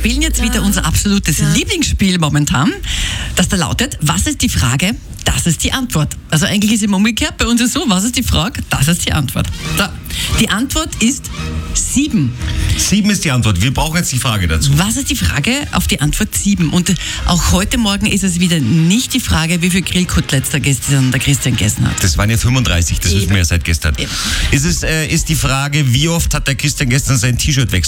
spielen jetzt wieder unser absolutes Lieblingsspiel momentan, das da lautet, was ist die Frage, das ist die Antwort. Also eigentlich ist es immer umgekehrt, bei uns ist es so, was ist die Frage, das ist die Antwort. So, die Antwort ist 7. 7 ist die Antwort. Wir brauchen jetzt die Frage dazu. Was ist die Frage auf die Antwort 7? Und auch heute Morgen ist es wieder nicht die Frage, wie viel Grillkoteletts der Christian gegessen hat. Das waren ja 35, das wissen wir ja seit gestern. Eben. Ist die Frage, wie oft hat der Christian gestern sein T-Shirt wechseln